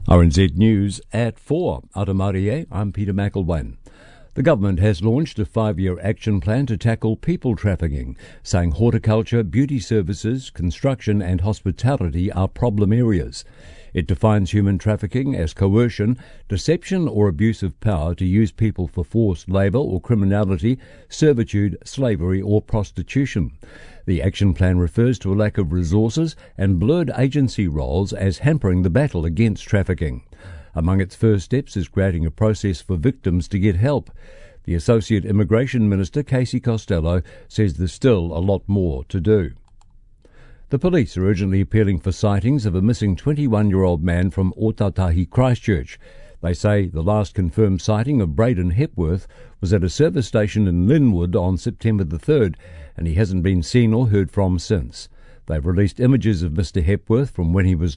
RNZ News at 4. Atamarie, I'm Peter McElwain. The government has launched a 5-year action plan to tackle people trafficking, saying horticulture, beauty services, construction and hospitality are problem areas. It defines human trafficking as coercion, deception or abuse of power to use people for forced labour or criminality, servitude, slavery or prostitution. The action plan refers to a lack of resources and blurred agency roles as hampering the battle against trafficking. Among its first steps is creating a process for victims to get help. The Associate Immigration Minister, Casey Costello, says there's still a lot more to do. The police are urgently appealing for sightings of a missing 21-year-old man from Otatahi, Christchurch. They say the last confirmed sighting of Braden Hepworth was at a service station in Linwood on September the 3rd, and he hasn't been seen or heard from since. They've released images of Mr Hepworth from when he was